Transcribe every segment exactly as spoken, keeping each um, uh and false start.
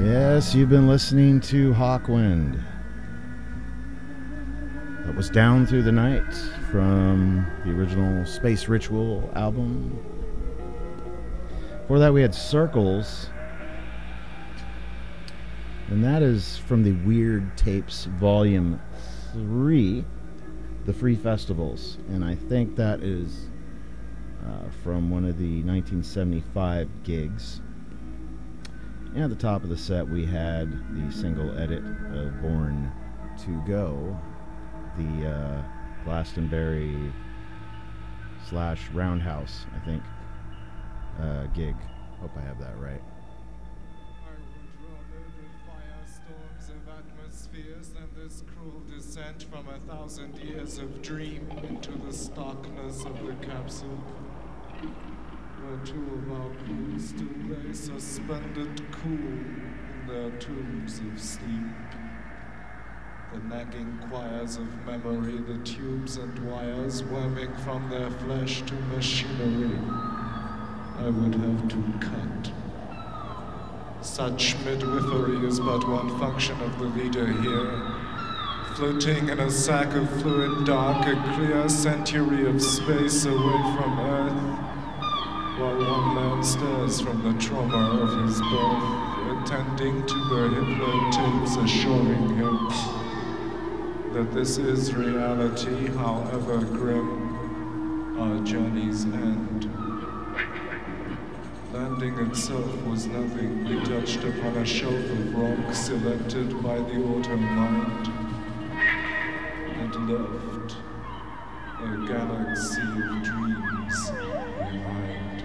Yes, you've been listening to Hawkwind. That was Down Through the Night from the original Space Ritual album. Before that we had Circles, and that is from the Weird Tapes Volume three, The Free Festivals, and I think that is uh, from one of the nineteen seventy-five gigs. And at the top of the set we had the single edit of Born to Go, the uh, Glastonbury slash Roundhouse, I think, uh, gig. Hope I have that right. I would rather the firestorms of atmospheres than this cruel descent from a thousand years of dream into the starkness of the capsule, where two of our crew still lay suspended cool in their tombs of sleep. The nagging choirs of memory, the tubes and wires worming from their flesh to machinery, I would have to cut. Such midwifery is but one function of the leader here. Floating in a sack of fluid dark, a clear century of space away from Earth, while one man stares from the trauma of his birth, attending to the hypnotapes assuring him that this is reality, however grim our journey's end. Landing itself was nothing. We touched upon a shelf of rock selected by the auto mind and left a galaxy of dreams behind.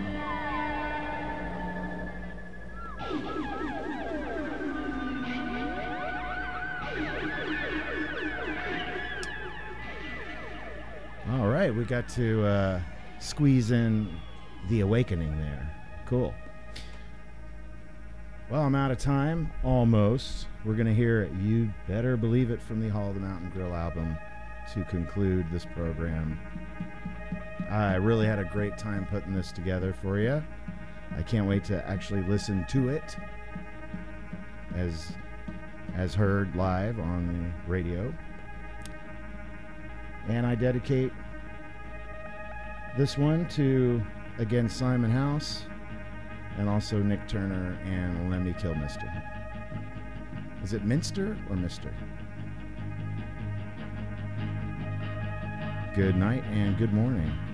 All right, we got to uh, squeeze in The Awakening there. Cool. Well, I'm out of time, almost. We're going to hear You Better Believe It from the Hall of the Mountain Grill album to conclude this program. I really had a great time putting this together for you. I can't wait to actually listen to it as, as heard live on the radio. And I dedicate this one to, again, Simon House, and also Nick Turner and Lemmy Kilmister. Is it Minster or Mister? Good night and good morning.